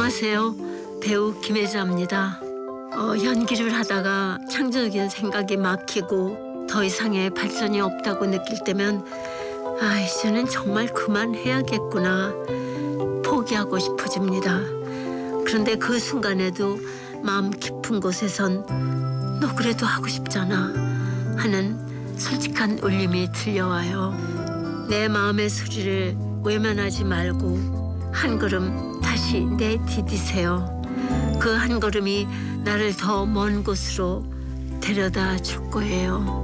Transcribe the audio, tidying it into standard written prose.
안녕하세요. 배우 김혜자입니다. 연기를 하다가 창조적인 생각이 막히고 더 이상의 발전이 없다고 느낄 때면 이제는 정말 그만해야겠구나 포기하고 싶어집니다. 그런데 그 순간에도 마음 깊은 곳에선 너 그래도 하고 싶잖아 하는 솔직한 울림이 들려와요. 내 마음의 소리를 외면하지 말고 한 걸음 다시 내디디세요. 그 한 걸음이 나를 더 먼 곳으로 데려다 줄 거예요.